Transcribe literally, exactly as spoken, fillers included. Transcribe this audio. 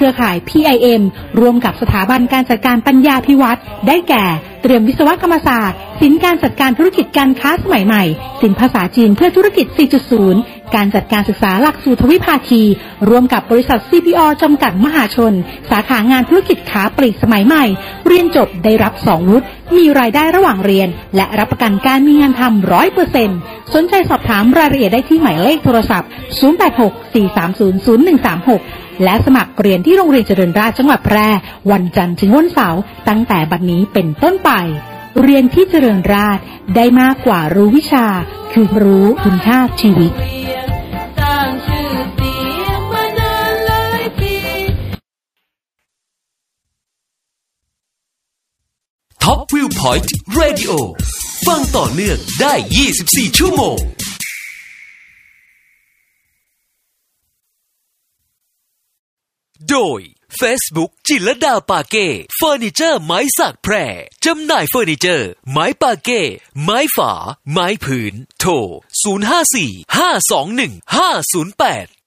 เครือข่าย พี ไอ เอ็ม ร่วมกับสถาบันการจัดการปัญญาภิวัตน์ได้แก่เตรียมวิศวกรรมศาสตร์ศิลป์การจัดการธุรกิจการค้าสมัยใหม่ศิลป์ภาษาจีนเพื่อธุรกิจ สี่จุดศูนย์ การจัดการศึกษาหลักสูตรทวิภาคีร่วมกับบริษัท ซี พี อ จำกัดมหาชนสาขางานธุรกิจค้าปลีกสมัยใหม่เรียนจบได้รับสองวุฒิมีรายได้ระหว่างเรียนและรับประกันการมีงานทำ ร้อยเปอร์เซ็นต์ สนใจสอบถามรายละเอียดได้ที่หมายเลขโทรศัพท์ศูนย์ แปด หก สี่ สาม ศูนย์ ศูนย์ หนึ่ง สาม หกและสมัครเรียนที่โรงเรียนเจริญราษฎร์จังหวัดแพร่วันจันทร์ถึงวันเสาร์ตั้งแต่บัดนี้เป็นต้นไปเรียนที่เจริญราษฎร์ได้มากกว่ารู้วิชาคือรู้คุณค่าชีวิตท็อปวิวพอยต์เรดิโอฟังต่อเนื่องได้ยี่สิบสี่ชั่วโมงโดย Facebook จิรดาปาเก้เฟอร์นิเจอร์ไม้สักแพร่จำหน่ายเฟอร์นิเจอร์ไม้ปาเก้ไม้ฝาไม้ผืนโทรศูนย์ ห้า สี่ ห้า สอง หนึ่ง ห้า ศูนย์ แปด